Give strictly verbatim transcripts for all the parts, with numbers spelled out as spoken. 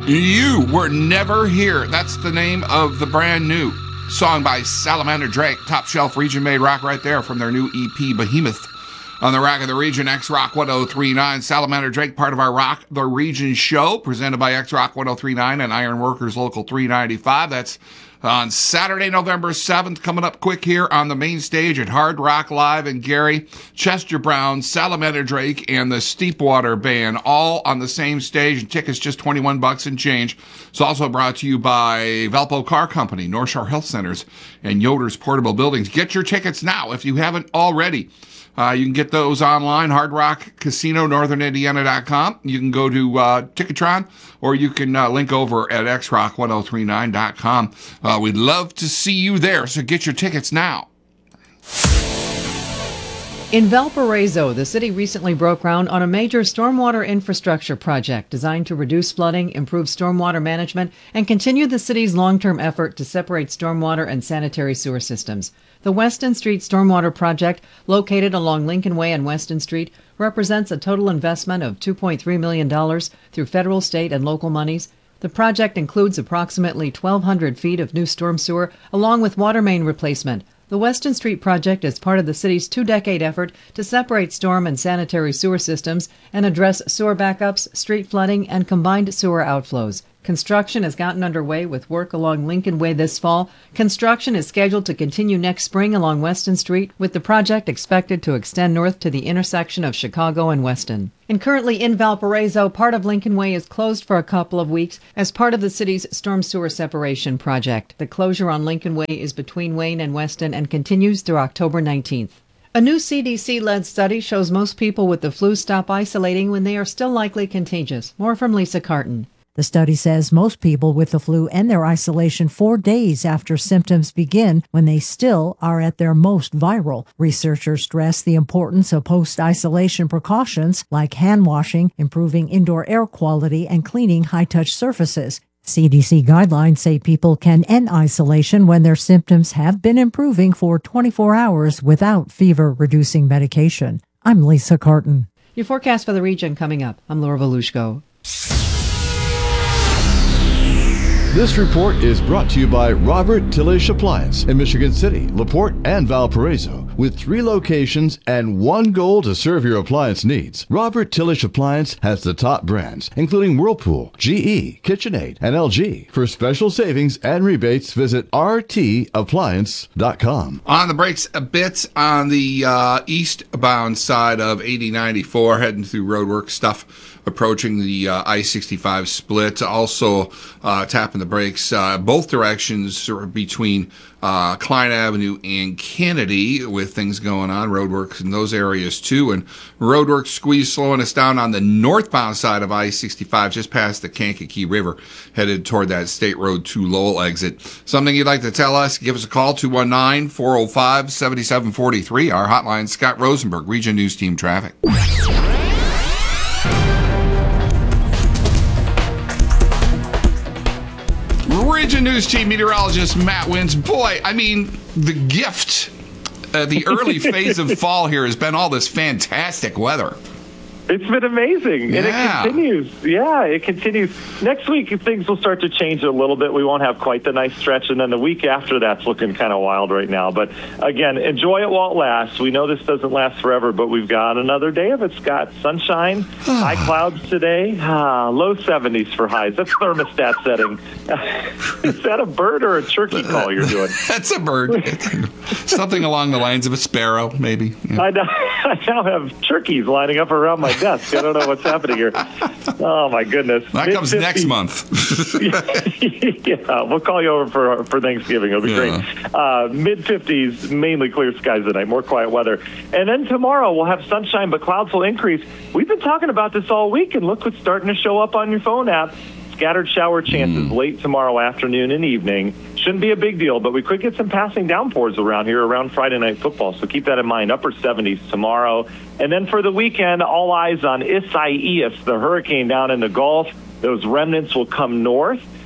You Were Never Here. That's the name of the brand new song by Salamander Drake. Top shelf region-made rock right there from their new E P, Behemoth. On the Rock of the Region, X-Rock ten thirty-nine. Salamander Drake, part of our Rock the Region show, presented by X-Rock ten thirty-nine and Iron Workers Local three ninety-five. That's on Saturday, November seventh, coming up quick here on the main stage at Hard Rock Live in Gary. Chester Brown, Salamander Drake, and the Steepwater Band, all on the same stage, and tickets just twenty-one bucks and change. It's also brought to you by Valpo Car Company, North Shore Health Centers, and Yoder's Portable Buildings. Get your tickets now if you haven't already. Uh, you can get those online, Hard Rock Casino, northern indiana dot com. You can go to uh, Ticketron, or you can uh, link over at X Rock ten thirty-nine dot com. Uh, we'd love to see you there, so get your tickets now. In Valparaiso, the city recently broke ground on a major stormwater infrastructure project designed to reduce flooding, improve stormwater management, and continue the city's long-term effort to separate stormwater and sanitary sewer systems. The Weston Street Stormwater Project, located along Lincoln Way and Weston Street, represents a total investment of two point three million dollars through federal, state, and local monies. The project includes approximately twelve hundred feet of new storm sewer, along with water main replacement. The Weston Street project is part of the city's two-decade effort to separate storm and sanitary sewer systems and address sewer backups, street flooding, and combined sewer outflows. Construction has gotten underway with work along Lincoln Way this fall. Construction is scheduled to continue next spring along Weston Street, with the project expected to extend north to the intersection of Chicago and Weston. And currently in Valparaiso, part of Lincoln Way is closed for a couple of weeks as part of the city's storm sewer separation project. The closure on Lincoln Way is between Wayne and Weston and continues through October nineteenth. A new C D C-led study shows most people with the flu stop isolating when they are still likely contagious. More from Lisa Carton. The study says most people with the flu end their isolation four days after symptoms begin when they still are at their most viral. Researchers stress the importance of post-isolation precautions like hand washing, improving indoor air quality, and cleaning high-touch surfaces. C D C guidelines say people can end isolation when their symptoms have been improving for twenty-four hours without fever-reducing medication. I'm Lisa Carton. Your forecast for the region coming up. I'm Laura Volushko. This report is brought to you by Robert Tillish Appliance in Michigan City, LaPorte, and Valparaiso. With three locations and one goal to serve your appliance needs, Robert Tillish Appliance has the top brands, including Whirlpool, G E, KitchenAid, and L G. For special savings and rebates, visit r t appliance dot com. On the brakes a bit on the uh, eastbound side of eighty ninety-four, heading through roadwork stuff. Approaching the uh, I sixty-five split, also uh, tapping the brakes uh, both directions sort of between uh, Klein Avenue and Kennedy with things going on, roadworks in those areas too, and roadwork squeeze slowing us down on the northbound side of I sixty-five just past the Kankakee River, headed toward that State Road two Lowell exit. Something you'd like to tell us, give us a call, two one nine, four oh five, seven seven four three. Our hotline, Scott Rosenberg, Region News Team Traffic. Region News Team meteorologist Matt Wins. Boy, I mean, the gift, uh, the early phase of fall here has been all this fantastic weather. It's been amazing, yeah. and it continues. Yeah, it continues. Next week, things will start to change a little bit. We won't have quite the nice stretch, and then the week after that's looking kind of wild right now. But, again, enjoy it while it lasts. We know this doesn't last forever, but we've got another day of it, Scott. Sunshine, high clouds today, ah, low seventies for highs. That's thermostat setting. Is that a bird or a turkey call you're doing? That's a bird. Something along the lines of a sparrow, maybe. Yeah. I, now, I now have turkeys lining up around my desk. I don't know what's happening here. Oh, my goodness. That Mid- comes next month. Yeah, we'll call you over for for Thanksgiving. It'll be Yeah. great. Uh, mid fifties, mainly clear skies tonight, more quiet weather. And then tomorrow we'll have sunshine, but clouds will increase. We've been talking about this all week, and look what's starting to show up on your phone app. Scattered shower chances Mm. late tomorrow afternoon and evening. Shouldn't be a big deal, but we could get some passing downpours around here around Friday Night Football, so keep that in mind. Upper seventies tomorrow. And then for the weekend, all eyes on Isaias, the hurricane down in the Gulf. Those remnants will come north.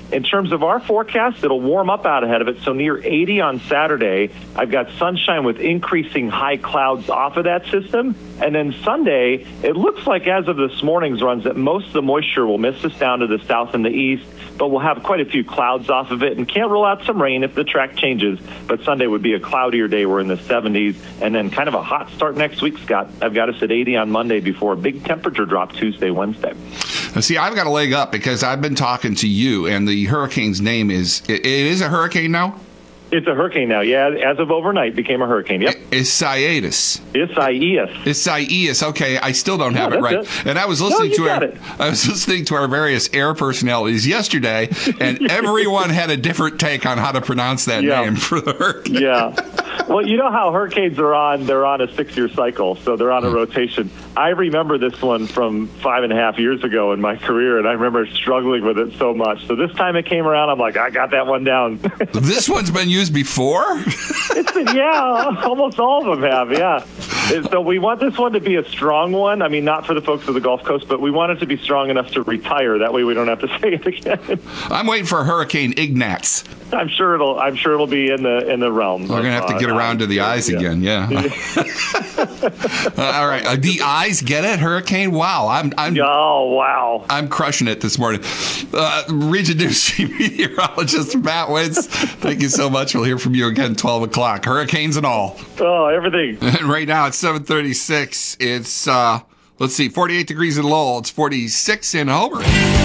In terms of our forecast, it'll warm up out ahead of it, so near eighty on Saturday. I've got sunshine with increasing high clouds off of that system. And then Sunday, it looks like as of this morning's runs that most of the moisture will miss us down to the south and the east, but we'll have quite a few clouds off of it and can't rule out some rain if the track changes. But Sunday would be a cloudier day. We're in the seventies, and then kind of a hot start next week, Scott. I've got us at eighty on Monday before a big temperature drop Tuesday, Wednesday. Now, see, I've got a leg up because I've been talking to you, and the hurricane's name is, it, it is a hurricane now? It's a hurricane now. Yeah, as of overnight, became a hurricane. Yep. Isaias. Isaias. Isaias. Okay, I still don't have Yeah, it right. that's it. And I was listening No, you to our, got it. I was listening to our various air personalities yesterday, and everyone had a different take on how to pronounce that Yeah. name for the hurricane. Yeah. Well, you know how hurricanes are on, they're on a six-year cycle, so they're on a rotation. I remember this one from five and a half years ago in my career, and I remember struggling with it so much. So this time it came around, I'm like, I got that one down. This one's been used before? It's been, yeah, almost all of them have, yeah. And so we want this one to be a strong one. I mean, not for the folks of the Gulf Coast, but we want it to be strong enough to retire. That way we don't have to say it again. I'm waiting for Hurricane Ignatz. I'm sure it'll. I'm sure it'll be in the in the realm. We're gonna have to get uh, around to the yeah, eyes yeah. again, yeah. uh, all right, uh, the eyes get it, Hurricane. Wow, I'm I'm Oh wow! I'm crushing it this morning. Uh, Region News meteorologist Matt Wentz, thank you so much. We'll hear from you again twelve o'clock. Hurricanes and all. Oh, everything. And right now it's seven thirty-six. It's uh, let's see, forty-eight degrees in Lowell. It's forty-six in Homer.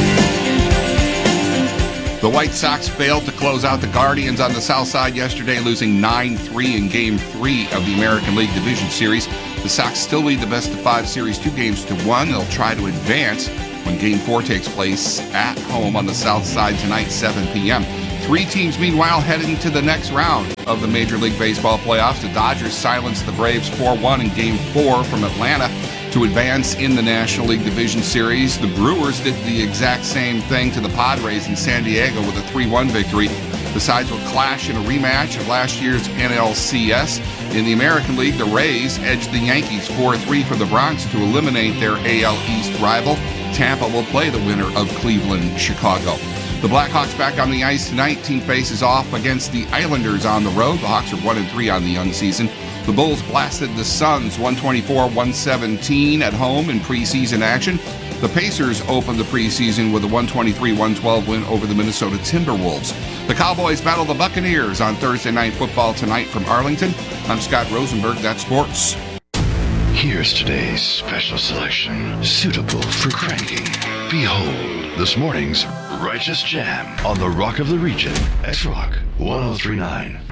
The White Sox failed to close out the Guardians on the south side yesterday, losing nine three in Game three of the American League Division Series. The Sox still lead the best-of-five series two games to one. They'll try to advance when Game four takes place at home on the south side tonight, seven p.m. Three teams, meanwhile, heading to the next round of the Major League Baseball playoffs. The Dodgers silenced the Braves four one in Game four from Atlanta to advance in the National League Division Series. The Brewers did the exact same thing to the Padres in San Diego with a three one victory. The sides will clash in a rematch of last year's N L C S. In the American League, the Rays edged the Yankees four three from the Bronx to eliminate their A L East rival. Tampa will play the winner of Cleveland-Chicago. The Blackhawks back on the ice tonight. Team faces off against the Islanders on the road. The Hawks are one and three on the young season. The Bulls blasted the Suns one twenty-four one seventeen at home in preseason action. The Pacers opened the preseason with a one twenty-three one twelve win over the Minnesota Timberwolves. The Cowboys battle the Buccaneers on Thursday Night Football tonight from Arlington. I'm Scott Rosenberg. That's sports. Here's today's special selection, suitable for cranking. Behold, this morning's Righteous Jam on the Rock of the Region, X-Rock one oh three point nine.